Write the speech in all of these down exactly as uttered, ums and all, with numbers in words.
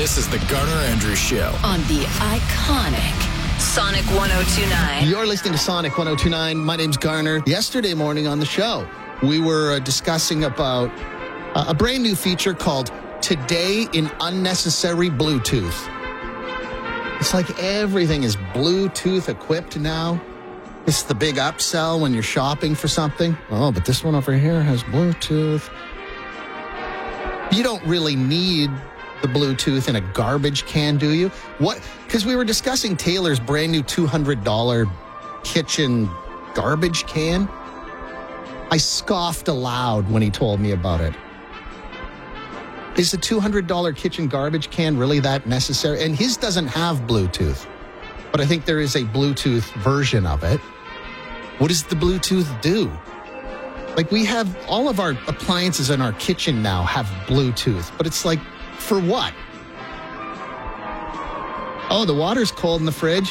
This is the Garner Andrews Show on the iconic Sonic one oh two point nine. You're listening to Sonic one oh two point nine. My name's Garner. Yesterday morning on the show, we were uh, discussing about uh, a brand new feature called Today in Unnecessary Bluetooth. It's like everything is Bluetooth equipped now. It's the big upsell when you're shopping for something. Oh, but this one over here has Bluetooth. You don't really need the Bluetooth in a garbage can, do you? What? Because we were discussing Taylor's brand new two hundred dollars kitchen garbage can. I scoffed aloud when he told me about it. Is the two hundred dollars kitchen garbage can really that necessary? And his doesn't have Bluetooth, but I think there is a Bluetooth version of it. What does the Bluetooth do? Like, we have all of our appliances in our kitchen now have Bluetooth, but it's like, for what? Oh, the water's cold in the fridge.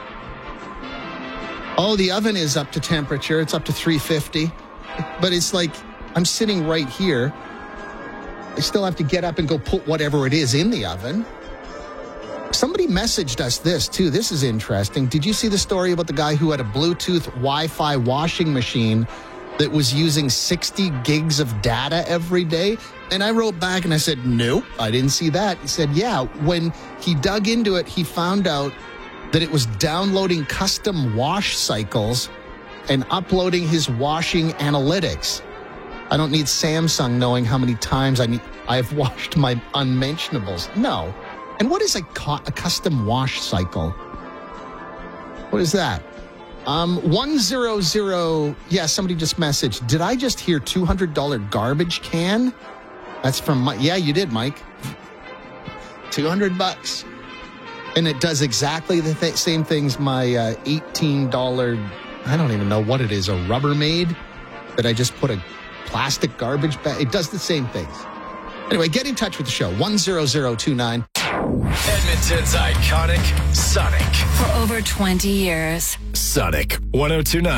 Oh, the oven is up to temperature. It's up to three fifty. But it's like, I'm sitting right here. I still have to get up and go put whatever it is in the oven. Somebody messaged us this, too. This is interesting. Did you see the story about the guy who had a Bluetooth Wi-Fi washing machine that was using sixty gigs of data every day? And I wrote back and I said, nope, I didn't see that. He said, yeah, when he dug into it, he found out that it was downloading custom wash cycles and uploading his washing analytics. I don't need Samsung knowing how many times I need, I've washed my unmentionables. No. And what is a, co- a custom wash cycle? What is that? Um, one hundred, yeah, somebody just messaged. Did I just hear two hundred dollars garbage can? That's from Mike. Yeah, you did, Mike. two hundred bucks. And it does exactly the th- same things my uh, eighteen dollars, I don't even know what it is, a Rubbermaid that I just put a plastic garbage bag. It does the same things. Anyway, get in touch with the show. one zero zero two nine. Edmonton's iconic Sonic. For over twenty years. Sonic one oh two point nine.